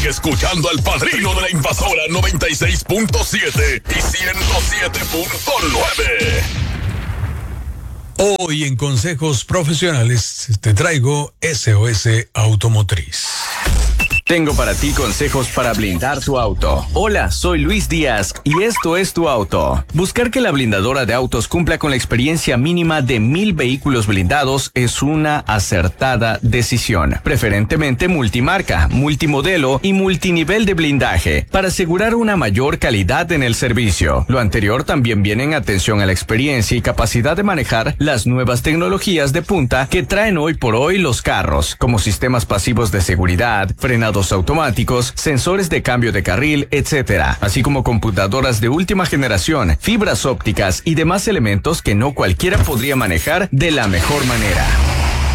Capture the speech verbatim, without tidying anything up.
Sigue escuchando al Padrino de la Invasora noventa y seis punto siete y ciento siete punto nueve. Hoy en Consejos Profesionales te traigo S O S Automotriz. Tengo para ti consejos para blindar tu auto. Hola, soy Luis Díaz y esto es Tu Auto. Buscar que la blindadora de autos cumpla con la experiencia mínima de mil vehículos blindados es una acertada decisión. Preferentemente multimarca, multimodelo y multinivel de blindaje para asegurar una mayor calidad en el servicio. Lo anterior también viene en atención a la experiencia y capacidad de manejar las nuevas tecnologías de punta que traen hoy por hoy los carros, como sistemas pasivos de seguridad, frenados automáticos, sensores de cambio de carril, etcétera, así como computadoras de última generación, fibras ópticas y demás elementos que no cualquiera podría manejar de la mejor manera.